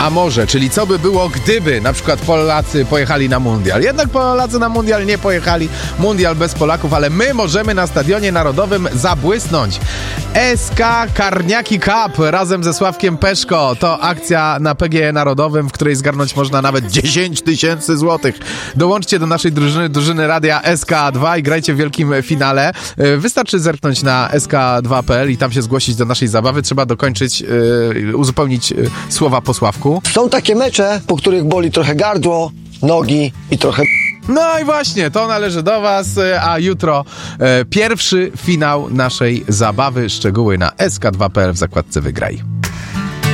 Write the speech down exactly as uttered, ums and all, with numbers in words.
a może, czyli co by było, gdyby na przykład Polacy pojechali na mundial. Jednak Polacy na mundial nie pojechali, mundial bez Polaków, ale my możemy na Stadionie Narodowym zabłysnąć. S K Karniaki Cup razem ze Sławkiem Peszko to akcja na P G E Narodowym, w której zgarnąć można nawet dziesięć tysięcy złotych. Dołączcie do naszej drużyny, drużyny Radia S K dwa i grajcie w wielkim finale. Wystarczy zerknąć na S K dwa kropka P L i tam się zgłosić do naszej zabawy. Trzeba dokończyć, yy, uzupełnić yy, słowa po Sławku. Są takie mecze, po których boli trochę gardło, nogi i trochę... No i właśnie, to należy do was, a jutro e, pierwszy finał naszej zabawy. Szczegóły na S K dwa kropka P L w zakładce Wygraj.